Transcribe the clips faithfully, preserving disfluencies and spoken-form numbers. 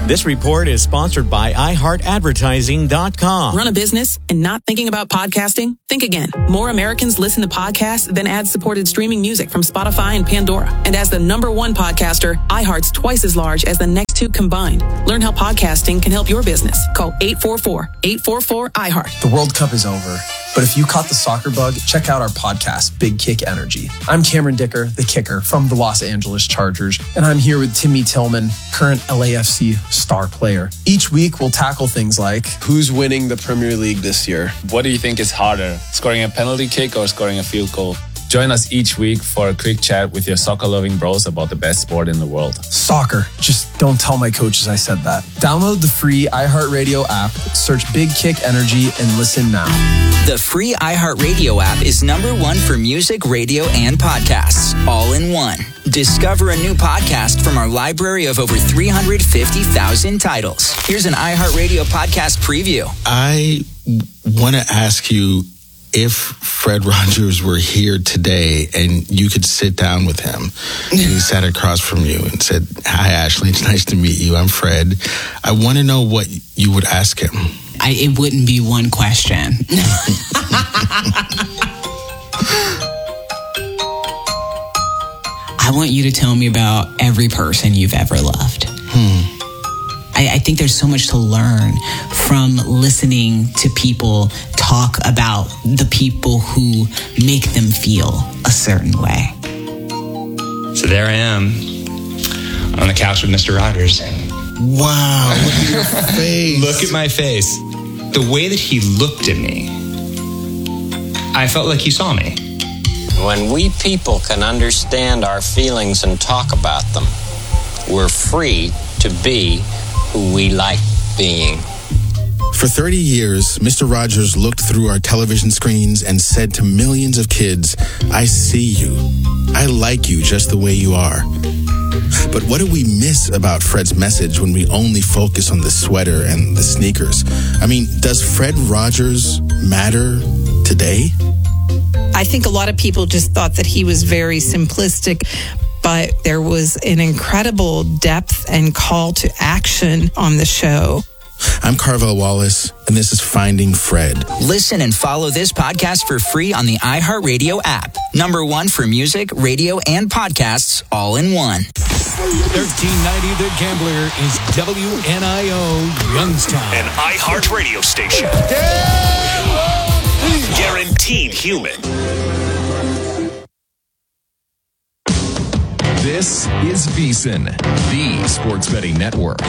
This report is sponsored by i heart advertising dot com. Run a business and not thinking about podcasting? Think again. More Americans listen to podcasts than ad-supported streaming music from Spotify and Pandora. And as the number one podcaster, iHeart's twice as large as the next two combined. Learn how podcasting can help your business. Call eight four four, eight four four, I heart. The World Cup is over, but if you caught the soccer bug, check out our podcast, Big Kick Energy. I'm Cameron Dicker, the kicker from the Los Angeles Chargers, and I'm here with Timmy Tillman, current L A F C star player. Each week, we'll tackle things like, who's winning the Premier League this year? What do you think is harder, scoring a penalty kick or scoring a field goal? Join us each week for a quick chat with your soccer-loving bros about the best sport in the world. Soccer. Just don't tell my coaches I said that. Download the free iHeartRadio app, search Big Kick Energy, and listen now. The free iHeartRadio app is number one for music, radio, and podcasts, all in one. Discover a new podcast from our library of over three hundred fifty thousand titles. Here's an iHeartRadio podcast preview. I want to ask you, if Fred Rogers were here today and you could sit down with him and he sat across from you and said, "Hi, Ashley, it's nice to meet you. I'm Fred." I want to know what you would ask him. I, it wouldn't be one question. I want you to tell me about every person you've ever loved. Hmm. I, I think there's so much to learn from listening to people talk about the people who make them feel a certain way. So there I am on the couch with Mister Rogers. Wow, look at your face. Look at my face. The way that he looked at me, I felt like he saw me. When we people can understand our feelings and talk about them, we're free to be who we like being. For thirty years, Mister Rogers looked through our television screens and said to millions of kids, "I see you. I like you just the way you are." But what do we miss about Fred's message when we only focus on the sweater and the sneakers? I mean, does Fred Rogers matter today? I think a lot of people just thought that he was very simplistic, but there was an incredible depth and call to action on the show. I'm Carvel Wallace, and this is Finding Fred. Listen and follow this podcast for free on the iHeartRadio app. Number one for music, radio, and podcasts, all in one. thirteen ninety The Gambler is W N I O Youngstown. An iHeartRadio station. Guaranteed human. This is VSiN, the Sports Betting Network.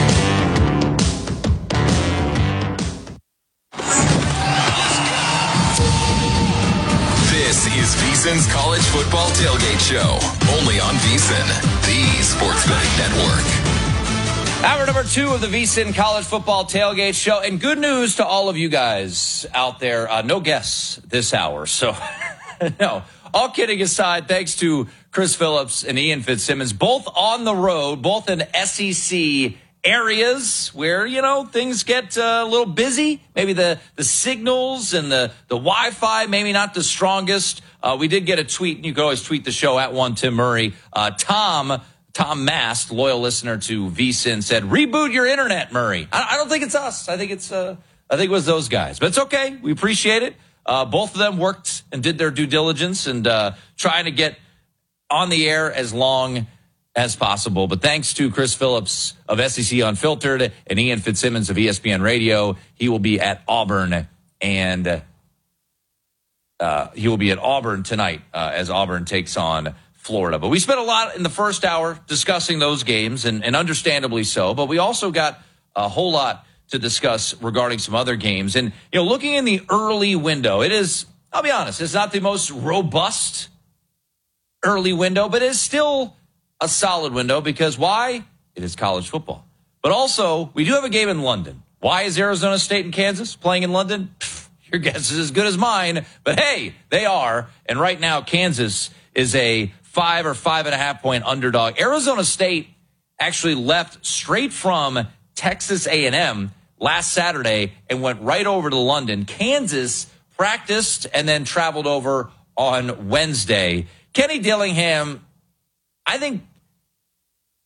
This is VSiN's College Football Tailgate Show, only on VSiN, the Sports Betting Network. Hour number two of the VSiN College Football Tailgate Show. And good news to all of you guys out there. Uh, no guests this hour. So, no. All kidding aside, thanks to Chris Phillips and Ian Fitzsimmons, both on the road, both in S E C areas where, you know, things get uh, a little busy. Maybe the, the signals and the, the Wi-Fi, maybe not the strongest. Uh, we did get a tweet, and you can always tweet the show at one Tim Murray. Uh, Tom... Tom Mast, loyal listener to VSiN, said, "Reboot your internet, Murray." I, I don't think it's us. I think it's uh, I think it was those guys. But it's okay. We appreciate it. Uh, both of them worked and did their due diligence and uh, trying to get on the air as long as possible. But thanks to Chris Phillips of S E C Unfiltered and Ian Fitzsimmons of E S P N Radio, he will be at Auburn and uh, he will be at Auburn tonight uh, as Auburn takes on Florida. But we spent a lot in the first hour discussing those games, and, and understandably so. But we also got a whole lot to discuss regarding some other games. And, you know, looking in the early window, it is, I'll be honest, it's not the most robust early window, but it's still a solid window because why? It is college football. But also, we do have a game in London. Why is Arizona State and Kansas playing in London? Pfft, your guess is as good as mine. But hey, they are. And right now, Kansas is a five or five and a half point underdog. Arizona State actually left straight from Texas A and M last Saturday and went right over to London. Kansas practiced and then traveled over on Wednesday. Kenny Dillingham, I think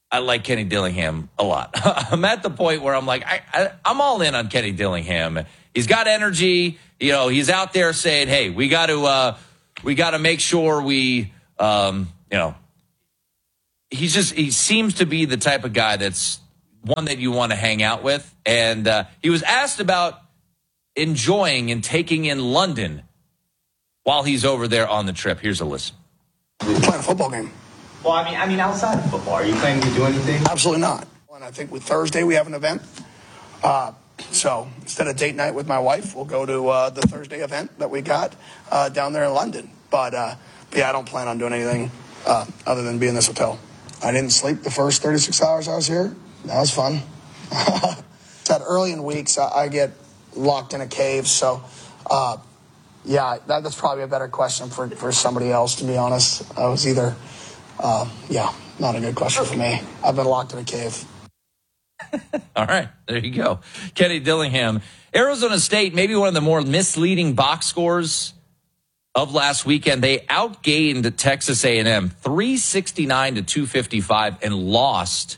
I like Kenny Dillingham a lot. I'm at the point where I'm like, I, I, I'm all in on Kenny Dillingham. He's got energy. You know, he's out there saying, hey, we got to uh, we got to make sure we, um, you know, he's just he seems to be the type of guy that's one that you want to hang out with. And uh, he was asked about enjoying and taking in London while he's over there on the trip. Here's a listen. You're playing a football game. Well, I mean, I mean, outside of football, are you planning to do anything? Absolutely not. And I think with Thursday we have an event. Uh, so instead of date night with my wife, we'll go to uh, the Thursday event that we got uh, down there in London. But, uh, but yeah, I don't plan on doing anything uh, other than be in this hotel. I didn't sleep the first thirty-six hours I was here. That was fun. That early in weeks, I, I get locked in a cave. So, uh, yeah, that, that's probably a better question for, for somebody else, to be honest. I was either... Uh, yeah, not a good question for me. I've been locked in a cave. All right, there you go. Kenny Dillingham. Arizona State, maybe one of the more misleading box scores of last weekend. They outgained Texas A and M three sixty-nine to two fifty-five and lost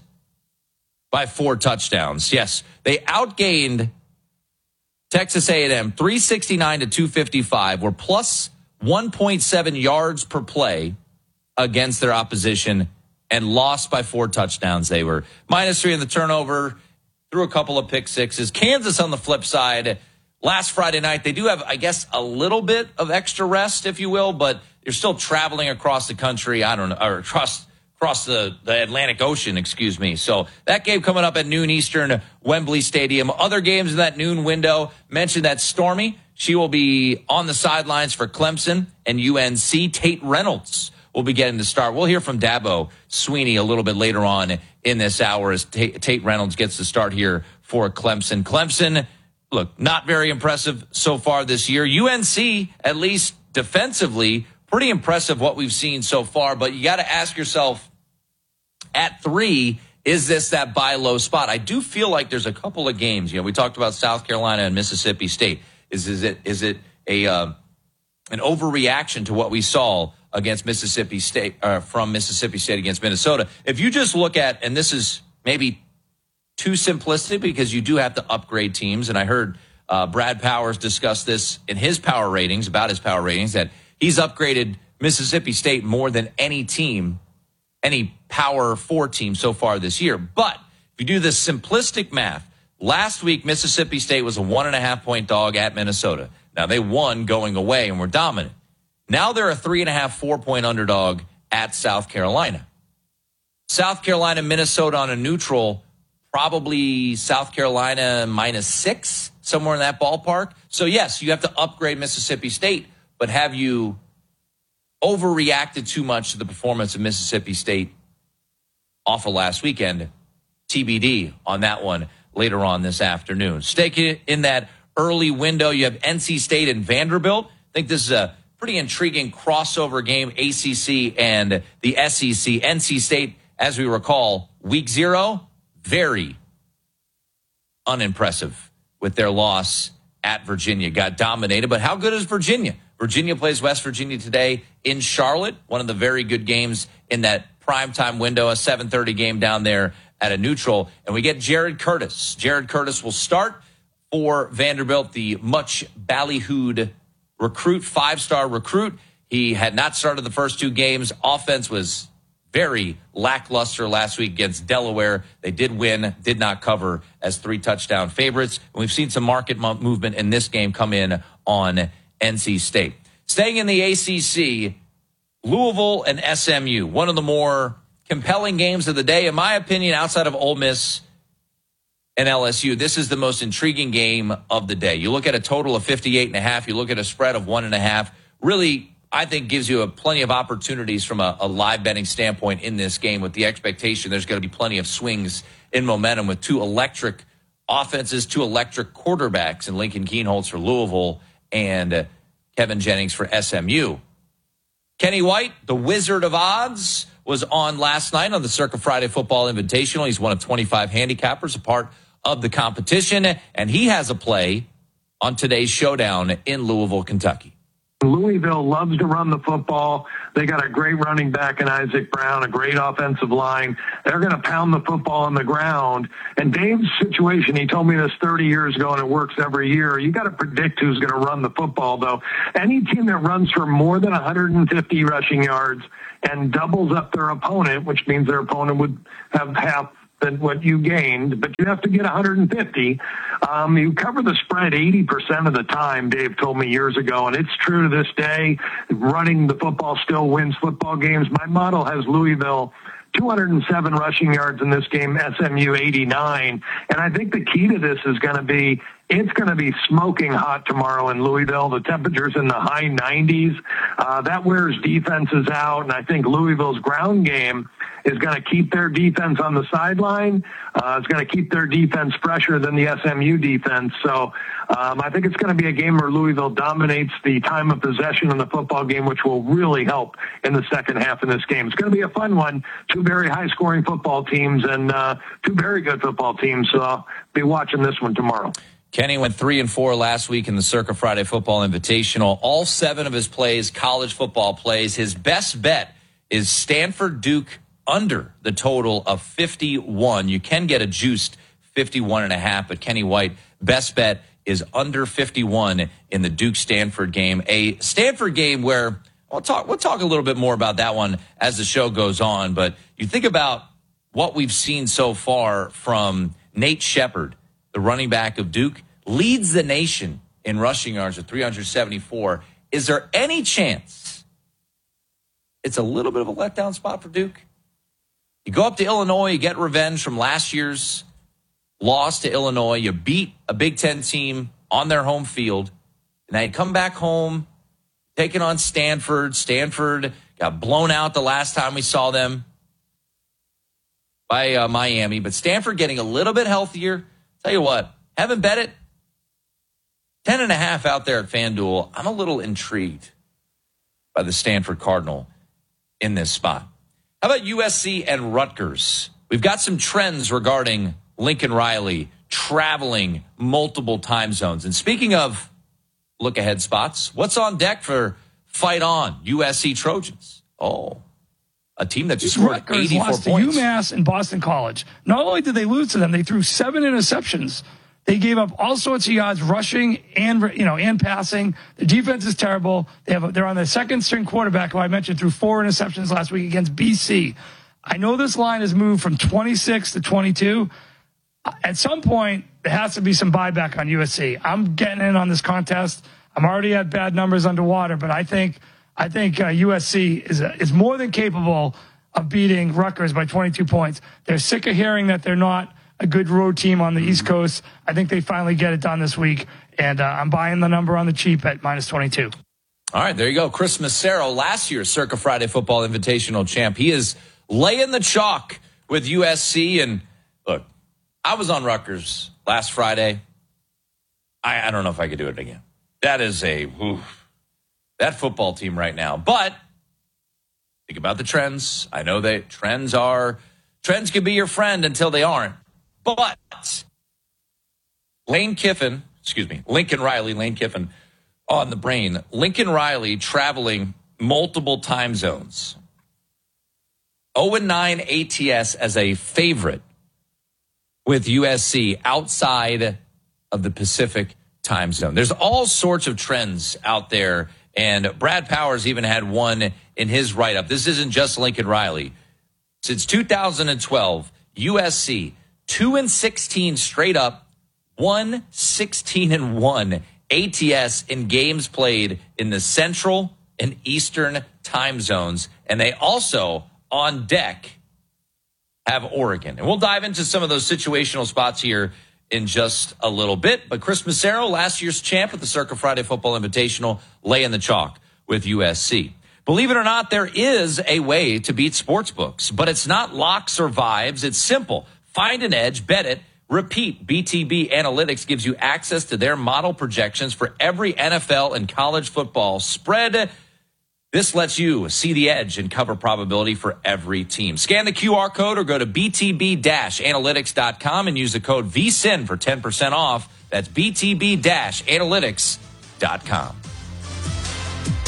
by four touchdowns. Yes, they outgained Texas A and M three sixty-nine to two fifty-five, were plus one point seven yards per play against their opposition, and lost by four touchdowns. They were minus three in the turnover, threw a couple of pick sixes. Kansas on the flip side, last Friday night, they do have, I guess, a little bit of extra rest, if you will, but you're still traveling across the country, I don't know, or across, across the, the Atlantic Ocean, excuse me. So that game coming up at noon Eastern, Wembley Stadium. Other games in that noon window, mentioned that Stormy, she will be on the sidelines for Clemson and U N C. Tate Reynolds will be getting the start. We'll hear from Dabo Swinney a little bit later on in this hour as Tate Reynolds gets the start here for Clemson. Clemson, look, not very impressive so far this year. U N C, at least defensively, pretty impressive what we've seen so far. But you got to ask yourself, at three, is this that buy low spot? I do feel like there's a couple of games. You know, we talked about South Carolina and Mississippi State. Is, is it is it a uh, an overreaction to what we saw against Mississippi State, uh, from Mississippi State against Minnesota? If you just look at, and this is maybe too simplistic because you do have to upgrade teams, and I heard uh, Brad Powers discuss this in his power ratings, about his power ratings, that he's upgraded Mississippi State more than any team, any Power Four team so far this year. But if you do this simplistic math, last week Mississippi State was a one and a half point dog at Minnesota. Now they won going away and were dominant. Now they're a three and a half, four point underdog at South Carolina. South Carolina, Minnesota on a neutral, probably South Carolina minus six, somewhere in that ballpark. So yes, you have to upgrade Mississippi State, but have you overreacted too much to the performance of Mississippi State off of last weekend? T B D on that one later on this afternoon. Stake it in that early window. You have N C State and Vanderbilt. I think this is a pretty intriguing crossover game, A C C and the S E C. N C State, as we recall, week zero, very unimpressive with their loss at Virginia. Got dominated, but how good is Virginia? Virginia plays West Virginia today in Charlotte, one of the very good games in that primetime window, a seven thirty game down there at a neutral. And we get Jared Curtis. Jared Curtis will start for Vanderbilt, the much ballyhooed recruit, five-star recruit. He had not started the first two games. Offense was very lackluster last week against Delaware. They did win, did not cover as three touchdown favorites. And we've seen some market mo- movement in this game come in on N C State. Staying in the A C C, Louisville and S M U, one of the more compelling games of the day, in my opinion, outside of Ole Miss and L S U. This is the most intriguing game of the day. You look at a total of fifty-eight and a half. You look at a spread of one and a half. Really, I think gives you a plenty of opportunities from a, a live betting standpoint in this game, with the expectation there's going to be plenty of swings in momentum with two electric offenses, two electric quarterbacks in Lincoln Kienholz for Louisville and uh, Kevin Jennings for S M U. Kenny White, the Wizard of Odds, was on last night on the Circa Friday Football Invitational. He's one of twenty-five handicappers, a part of the competition, and he has a play on today's showdown in Louisville, Kentucky. Louisville loves to run the football. They got a great running back in Isaac Brown, a great offensive line. They're going to pound the football on the ground. And Dave's situation, he told me this thirty years ago, and it works every year. You got to predict who's going to run the football, though. Any team that runs for more than one hundred fifty rushing yards and doubles up their opponent, which means their opponent would have half than what you gained, but you have to get one hundred fifty. Um, you cover the spread eighty percent of the time, Dave told me years ago, and it's true to this day. Running the football still wins football games. My model has Louisville two hundred seven rushing yards in this game, S M U eighty-nine. And I think the key to this is going to be, it's going to be smoking hot tomorrow in Louisville. The temperature's in the high nineties. Uh, that wears defenses out, and I think Louisville's ground game is going to keep their defense on the sideline. Uh, it's going to keep their defense fresher than the S M U defense. So um, I think it's going to be a game where Louisville dominates the time of possession in the football game, which will really help in the second half of this game. It's going to be a fun one. Two very high-scoring football teams and uh, two very good football teams. So I'll be watching this one tomorrow. Kenny went three and four last week in the Circa Friday Football Invitational. All seven of his plays, college football plays. His best bet is Stanford Duke under the total of fifty-one. You can get a juiced fifty-one and a half, but Kenny White, best bet is under fifty-one in the Duke Stanford game. A Stanford game where we'll talk, we'll talk a little bit more about that one as the show goes on. But you think about what we've seen so far from Nate Shepard, the running back of Duke, leads the nation in rushing yards with three hundred seventy-four. Is there any chance it's a little bit of a letdown spot for Duke? You go up to Illinois, you get revenge from last year's loss to Illinois. You beat a Big Ten team on their home field. And now you come back home, taking on Stanford. Stanford got blown out the last time we saw them by uh, Miami. But Stanford getting a little bit healthier. Tell you what, haven't bet it. Ten and a half out there at FanDuel. I'm a little intrigued by the Stanford Cardinal in this spot. How about U S C and Rutgers? We've got some trends regarding Lincoln Riley traveling multiple time zones. And speaking of look-ahead spots, what's on deck for Fight On U S C Trojans? Oh, a team that just scored Rutgers eighty-four lost points. to UMass and Boston College. Not only did they lose to them, they threw seven interceptions. They gave up all sorts of yards rushing and, you know, and passing. The defense is terrible. They have, they're on their second string quarterback, who I mentioned threw four interceptions last week against B C. I know this line has moved from twenty-six to twenty-two. At some point, there has to be some buyback on U S C. I'm getting in on this contest. I'm already at bad numbers underwater, but I think, I think uh, U S C is, a, is more than capable of beating Rutgers by twenty-two points. They're sick of hearing that they're not a good road team on the East Coast. I think they finally get it done this week, and uh, I'm buying the number on the cheap at minus twenty-two. All right, there you go. Chris Massaro, last year's Circa Friday Football Invitational champ. He is laying the chalk with U S C. And look, I was on Rutgers last Friday. I, I don't know if I could do it again. That is a, oof, that football team right now. But think about the trends. I know that trends are, trends can be your friend until they aren't. But Lane Kiffin, excuse me, Lincoln Riley, Lane Kiffin on the brain. Lincoln Riley traveling multiple time zones. oh and nine A T S as a favorite with U S C outside of the Pacific time zone. There's all sorts of trends out there, and Brad Powers even had one in his write-up. This isn't just Lincoln Riley. Since two thousand twelve, U S C two and sixteen straight up, one sixteen and one A T S in games played in the Central and Eastern time zones. And they also, on deck, have Oregon. And we'll dive into some of those situational spots here in just a little bit. But Chris Massaro, last year's champ at the Circa Friday Football Invitational, laying the chalk with U S C. Believe it or not, there is a way to beat sportsbooks, but it's not locks or vibes. It's simple. Find an edge, bet it, repeat. B T B Analytics gives you access to their model projections for every N F L and college football spread. This lets you see the edge and cover probability for every team. Scan the Q R code or go to b t b analytics dot com and use the code V S I N for ten percent off. That's b t b analytics dot com.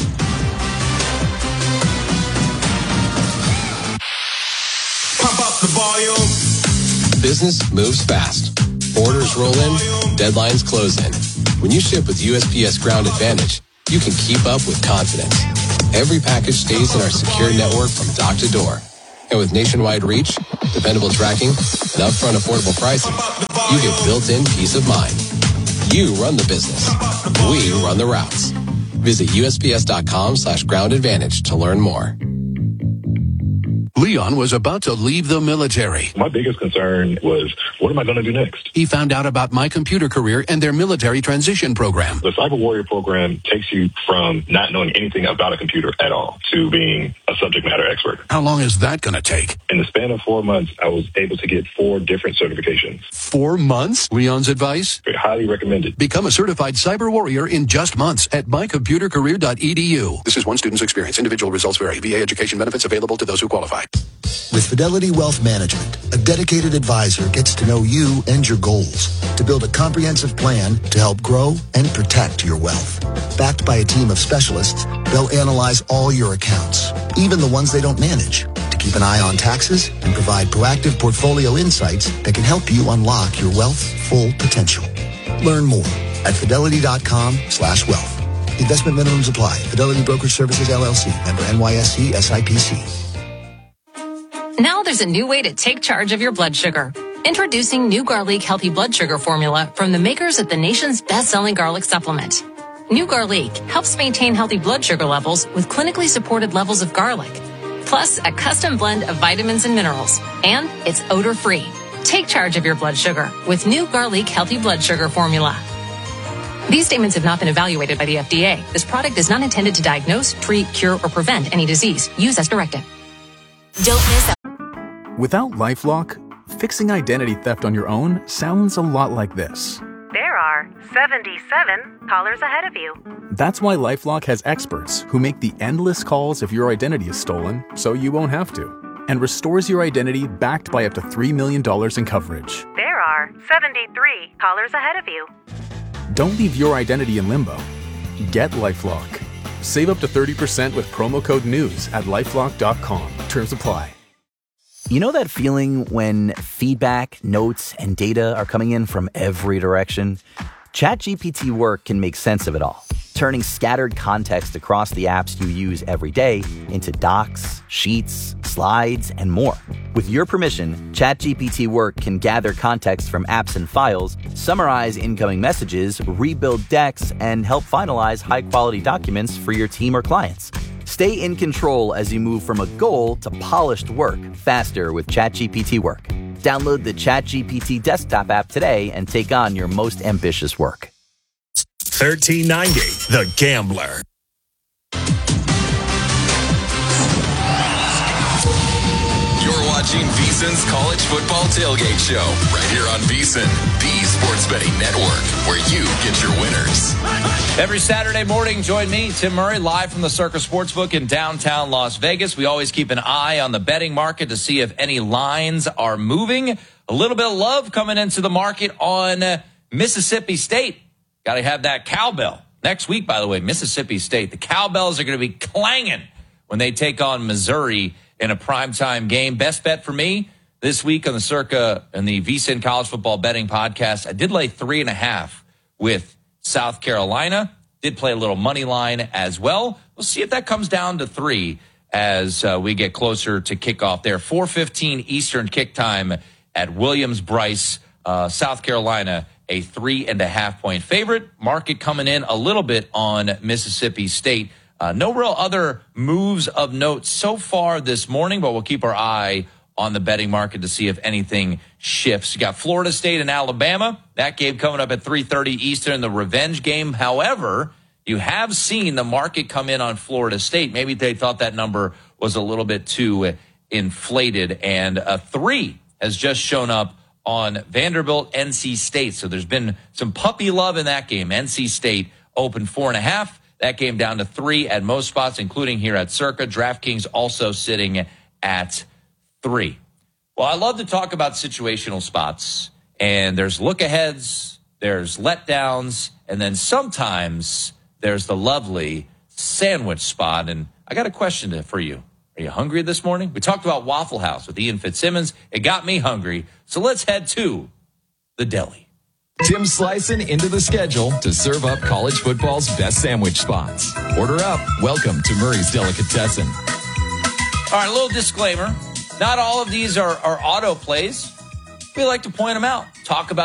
Business moves fast. Orders roll in, deadlines close in. When you ship with U S P S Ground Advantage, you can keep up with confidence. Every package stays in our secure network from dock to door. And with nationwide reach, dependable tracking, and upfront affordable pricing, you get built-in peace of mind. You run the business. We run the routes. Visit USPS.com slash ground advantage to learn more. Leon was about to leave the military. My biggest concern was, what am I going to do next? He found out about My Computer Career and their military transition program. The Cyber Warrior program takes you from not knowing anything about a computer at all to being a subject matter expert. How long is that going to take? In the span of four months, I was able to get four different certifications. Four months? Leon's advice? Highly recommended. Become a certified cyber warrior in just months at my computer career dot e d u. This is one student's experience. Individual results vary. V A education benefits available to those who qualify. With Fidelity Wealth Management, a dedicated advisor gets to know you and your goals to build a comprehensive plan to help grow and protect your wealth. Backed by a team of specialists, they'll analyze all your accounts, even the ones they don't manage, to keep an eye on taxes and provide proactive portfolio insights that can help you unlock your wealth's full potential. Learn more at fidelity.com slash wealth. Investment minimums apply. Fidelity Brokerage Services, L L C. Member N Y S C S I P C. Now there's a new way to take charge of your blood sugar. Introducing New Garlic Healthy Blood Sugar Formula from the makers of the nation's best-selling garlic supplement. New Garlic helps maintain healthy blood sugar levels with clinically supported levels of garlic, plus a custom blend of vitamins and minerals, and it's odor-free. Take charge of your blood sugar with New Garlic Healthy Blood Sugar Formula. These statements have not been evaluated by the F D A. This product is not intended to diagnose, treat, cure, or prevent any disease. Use as directed. Don't miss out. Without LifeLock, fixing identity theft on your own sounds a lot like this. There are seventy-seven callers ahead of you. That's why LifeLock has experts who make the endless calls if your identity is stolen, so you won't have to, and restores your identity backed by up to three million dollars in coverage. There are seventy-three callers ahead of you. Don't leave your identity in limbo. Get LifeLock. Save up to thirty percent with promo code NEWS at lifelock dot com. Terms apply. You know that feeling when feedback, notes, and data are coming in from every direction? ChatGPT Work can make sense of it all, turning scattered context across the apps you use every day into docs, sheets, slides, and more. With your permission, ChatGPT Work can gather context from apps and files, summarize incoming messages, rebuild decks, and help finalize high-quality documents for your team or clients. Stay in control as you move from a goal to polished work faster with ChatGPT Work. Download the ChatGPT desktop app today and take on your most ambitious work. thirteen ninety, The Gambler. You're watching VSiN's College Football Tailgate Show right here on VSiN, the sports betting network, where you get your winners. Every Saturday morning, join me, Tim Murray, live from the Circa Sportsbook in downtown Las Vegas. We always keep an eye on the betting market to see if any lines are moving. A little bit of love coming into the market on uh, Mississippi State. Got to have that cowbell. Next week, by the way, Mississippi State. The cowbells are going to be clanging when they take on Missouri in a primetime game. Best bet for me this week on the Circa and the VSiN College Football Betting Podcast. I did lay three and a half with South Carolina. Did play a little money line as well. We'll see if that comes down to three as uh, we get closer to kickoff there. four fifteen Eastern kick time at Williams-Brice, uh, South Carolina, a three and a half point favorite. Market coming in a little bit on Mississippi State. Uh, no real other moves of note so far this morning, but we'll keep our eye on the betting market to see if anything shifts. You got Florida State and Alabama. That game coming up at three thirty Eastern, the revenge game. However, you have seen the market come in on Florida State. Maybe they thought that number was a little bit too inflated, and a three has just shown up on Vanderbilt, N C State. So there's been some puppy love in that game. N C State opened four and a half. That game down to three at most spots, including here at Circa. DraftKings also sitting at three. Well, I love to talk about situational spots, and there's look-aheads, there's letdowns, and then sometimes there's the lovely sandwich spot. And I got a question for you. Are you hungry this morning? We talked about Waffle House with Ian Fitzsimmons. It got me hungry. So let's head to the deli. Tim slicing into the schedule to serve up college football's best sandwich spots. Order up. Welcome to Murray's Delicatessen. All right, a little disclaimer. Not all of these are, are auto plays. We like to point them out. Talk about